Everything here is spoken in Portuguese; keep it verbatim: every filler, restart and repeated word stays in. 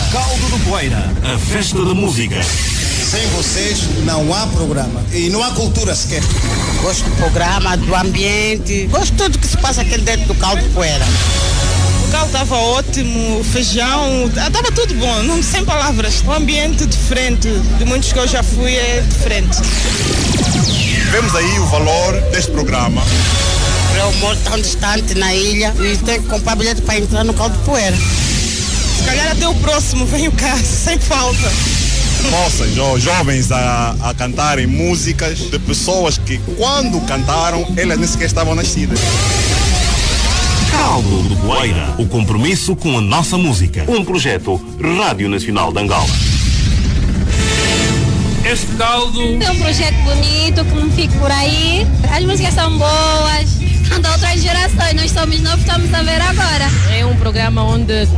Caldo do Poeira, a festa da música. Sem vocês não há programa e não há cultura sequer. Gosto do programa, do ambiente, gosto de tudo que se passa aqui dentro do Caldo do Poeira. O caldo estava ótimo, o feijão, estava tudo bom, não, sem palavras. O ambiente diferente, de muitos que eu já fui é diferente. Vemos aí o valor deste programa. Eu moro tão distante na ilha e tenho que comprar bilhete para entrar no Caldo do Poeira. Se calhar até o próximo, venho cá, sem falta. Moças ou jovens a, a cantarem músicas de pessoas que quando cantaram, elas nem sequer estavam nascidas. Caldo do Poeira, o compromisso com a nossa música. Um projeto Rádio Nacional de Angola. Este caldo é um projeto bonito que não fica por aí. As músicas são boas. De outras gerações, nós somos novos, estamos a ver agora. É um programa onde